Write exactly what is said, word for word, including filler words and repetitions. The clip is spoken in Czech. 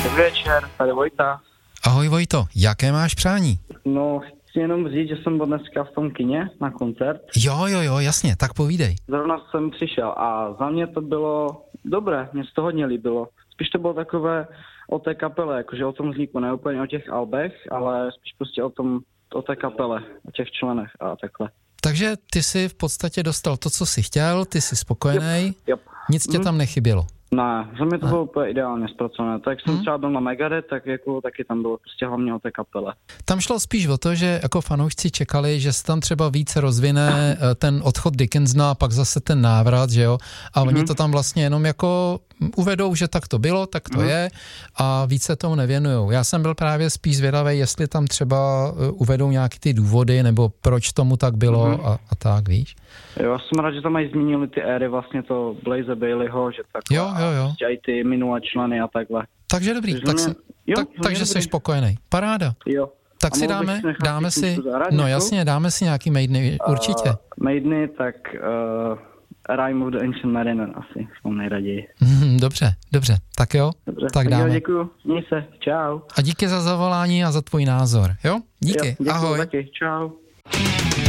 Dobrý večer, tady Vojta. Ahoj Vojto, jaké máš přání? No, chci jenom říct, že jsem byl dneska v tom kině na koncert. Jo, jo, jo, jasně, tak povídej. Zrovna jsem přišel a za mě to bylo dobré, mě se to hodně líbilo. Spíš to bylo takové o té kapele, jakože o tom vzniku, ne úplně o těch albech, ale spíš prostě o tom, o té kapele, o těch členech a takhle. Takže ty jsi v podstatě dostal to, co jsi chtěl, ty jsi spokojený, Yep, yep. nic tě mm. tam nechybělo. Ne, za mě to ne. bylo úplně ideálně zpracované. Tak jak jsem hmm. třeba byl na Megadeth, tak jako taky tam bylo prostě hlavně o té kapele. Tam šlo spíš o to, že jako fanoušci čekali, že se tam třeba více rozvine ten odchod Dickensona a pak zase ten návrat, že jo? A oni hmm. to tam vlastně jenom jako uvedou, že tak to bylo, tak to hmm. je a více tomu nevěnujou. Já jsem byl právě spíš zvědavý, jestli tam třeba uvedou nějaký ty důvody, nebo proč tomu tak bylo hmm. a, a tak, víš? Jo, já jsem rád, že tam mají zmínili ty éry, vlastně to Blaze Baileyho, že takhle, jo, jo, jo. prostě i ty minulé členy a takhle. Takže dobrý, takže tak mě, se, jo, tak, takže jsi spokojený. Paráda. Jo. Tak a si dáme, si dáme si, zahrát, no něco? jasně, dáme si nějaký Maideny, určitě. Uh, Maideny, tak uh, Rime of the Ancient Mariner asi, jsem nejraději. Dobře, dobře, tak jo, dobře, tak dáme. Jo, děkuju, měj se, čau. A díky za zavolání a za tvůj názor, jo? Díky, jo, děkuju, ahoj. Taky, čau.